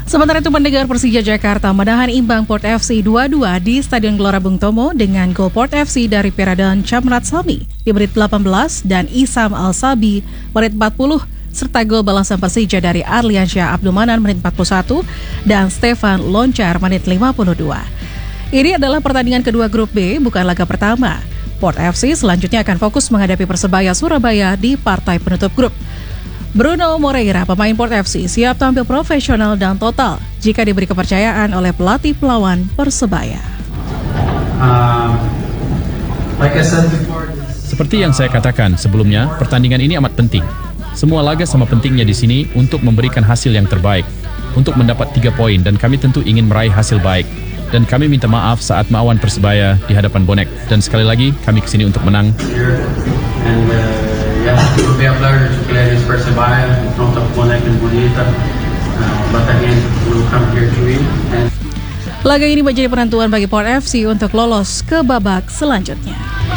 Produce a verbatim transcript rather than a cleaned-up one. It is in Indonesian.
Sementara itu pendengar, Persija Jakarta menahan imbang Port F C dua dua di Stadion Gelora Bung Tomo dengan gol Port F C dari Peradan Chamrat Sami di menit delapan belas dan Isam Al-Sabi menit empat puluh serta gol balasan Persija dari Arliansyah Abdul Manan menit empat puluh satu dan Stefan Loncar menit lima puluh dua. Ini adalah pertandingan kedua grup B, bukan laga pertama. Port F C selanjutnya akan fokus menghadapi Persebaya Surabaya di partai penutup grup. Bruno Moreira, pemain Port F C, siap tampil profesional dan total jika diberi kepercayaan oleh pelatih pelawan Persebaya. Uh, like I said before, Seperti yang saya katakan sebelumnya, pertandingan ini amat penting. Semua laga sama pentingnya di sini untuk memberikan hasil yang terbaik, untuk mendapat tiga poin, dan kami tentu ingin meraih hasil baik. Dan kami minta maaf saat melawan Persebaya di hadapan bonek. Dan sekali lagi, kami kesini untuk menang. and uh, yeah, it will be a pleasure to play against Persebaya in front of Bonek and Bonita. Uh, but again, we will come here to win. And Laga ini menjadi penentuan bagi Port F C untuk lolos ke babak selanjutnya.